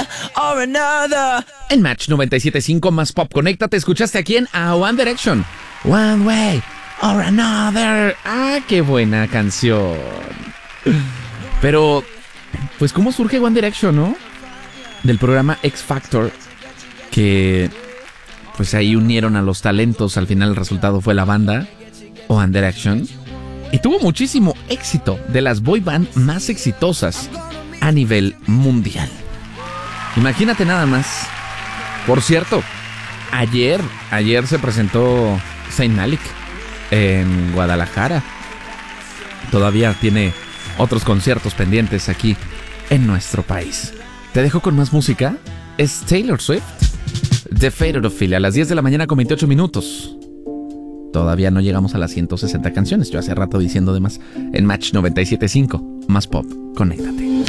or another. En Match 97.5 más pop, conéctate. ¿Escuchaste a quién? A One Direction. One way or another. Ah, qué buena canción. Pero, pues, ¿cómo surge One Direction, no? Del programa X Factor, que pues ahí unieron a los talentos. Al final el resultado fue la banda One Direction, y tuvo muchísimo éxito, de las boy band más exitosas a nivel mundial. Imagínate nada más. Por cierto, ayer se presentó Zayn Malik en Guadalajara. Todavía tiene otros conciertos pendientes aquí en nuestro país. Te dejo con más música. Es Taylor Swift, The Fate of Philly, a las 10 de la mañana con 28 minutos. Todavía no llegamos a las 160 canciones. Yo hace rato diciendo de más. En Match 97.5, más pop, conéctate.